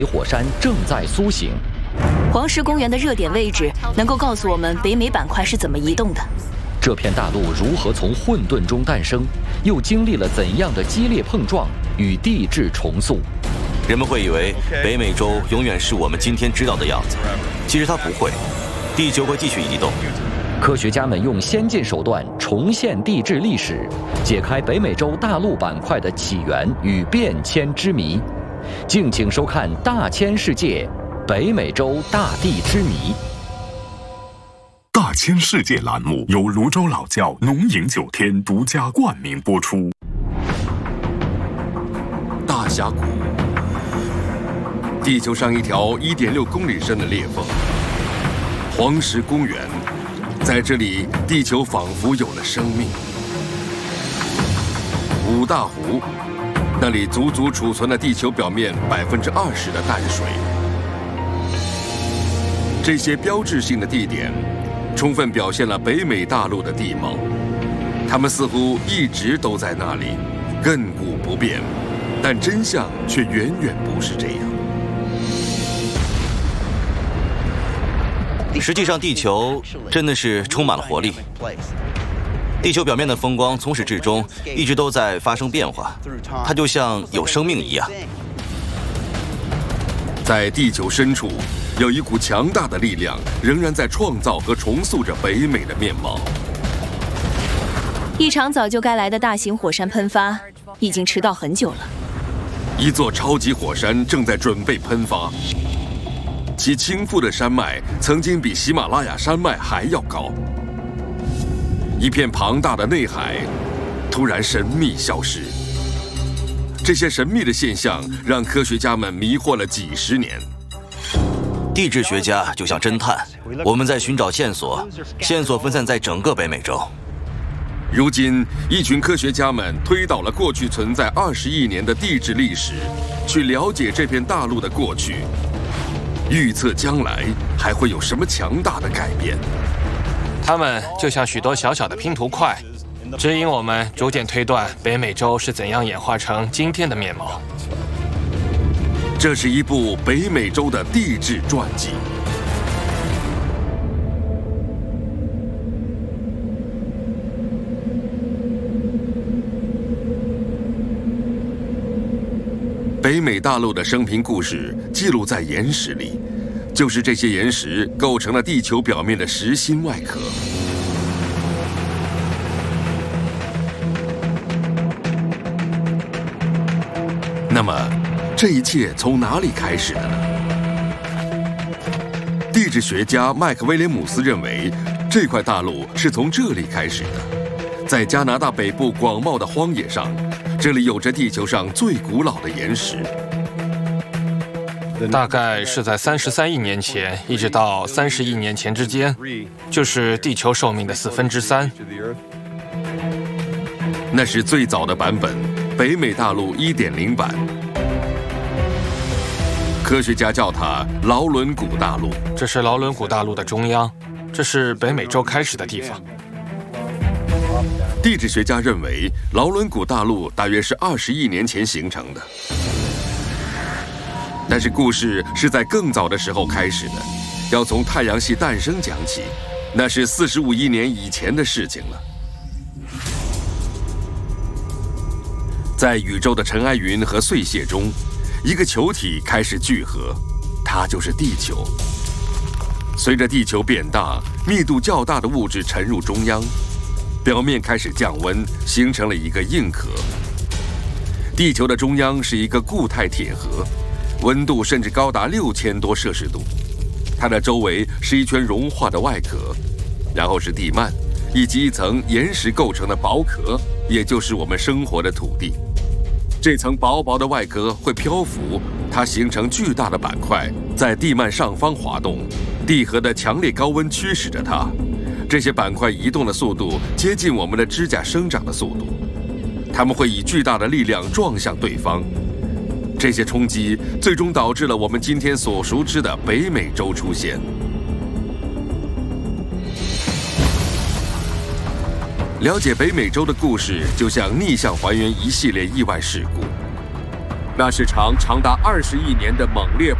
火山正在苏醒。 黄石公园的热点位置能够告诉我们北美板块是怎么移动的。 这片大陆如何从混沌中诞生，又经历了怎样的激烈碰撞与地质重塑？ 人们会以为北美洲永远是我们今天知道的样子，其实它不会，地球会继续移动。 科学家们用先进手段重现地质历史，解开北美洲大陆板块的起源与变迁之谜。敬请收看《大千世界·北美洲大地之谜》。 大千世界栏目由泸州老窖浓饮9天独家冠名播出。 大峡谷，地球上一条1.6公里深的裂缝。黄石公园，在这里，地球仿佛有了生命。五大湖，那里足足储存了地球表面20%的淡水。这些标志性的地点，充分表现了北美大陆的地貌。它们似乎一直都在那里，亘古不变，但真相却远远不是这样。 实际上，地球真的是充满了活力。地球表面的风光从始至终一直都在发生变化，它就像有生命一样。 在地球深处，有一股强大的力量仍然在创造和重塑着北美的面貌。 一场早就该来的大型火山喷发，已经迟到很久了。 一座超级火山正在准备喷发，其倾覆的山脉曾经比喜马拉雅山脉还要高。一片庞大的内海突然神秘消失，这些神秘的现象让科学家们迷惑了几十年。 地质学家就像侦探，我们在寻找线索，线索分散在整个北美洲。 如今，一群科学家们推导了过去存在20亿年的地质历史，去了解这片大陆的过去，预测将来还会有什么强大的改变。 它们就像许多小小的拼图块，指引我们逐渐推断北美洲是怎样演化成今天的面貌。 这是一部北美洲的地质传记。北美大陆的生平故事记录在岩石里，就是这些岩石构成了地球表面的实心外壳。那么，这一切从哪里开始的呢？地质学家麦克威廉姆斯认为，这块大陆是从这里开始的，在加拿大北部广袤的荒野上，这里有着地球上最古老的岩石。 大概是在33亿年前一直到30亿年前之间，就是地球寿命的3/4。 那是最早的版本，北美大陆1.0版。科学家叫它劳伦古大陆。 这是劳伦古大陆的中央，这是北美洲开始的地方。 地质学家认为，劳伦古大陆大约是20亿年前形成的。但是故事是在更早的时候开始的，要从太阳系诞生讲起，那是45亿年以前的事情了。在宇宙的尘埃云和碎屑中，一个球体开始聚合，它就是地球。随着地球变大，密度较大的物质沉入中央，表面开始降温，形成了一个硬壳。地球的中央是一个固态铁盒，温度甚至高达6000多摄氏度。它的周围是一圈融化的外壳，然后是地幔，以及一层岩石构成的薄壳，也就是我们生活的土地。这层薄薄的外壳会漂浮，它形成巨大的板块，在地幔上方滑动。地核的强烈高温驱使着它，这些板块移动的速度接近我们的指甲生长的速度。它们会以巨大的力量撞向对方。这些冲击最终导致了我们今天所熟知的北美洲出现。了解北美洲的故事，就像逆向还原一系列意外事故。 那是场长达20亿年的猛烈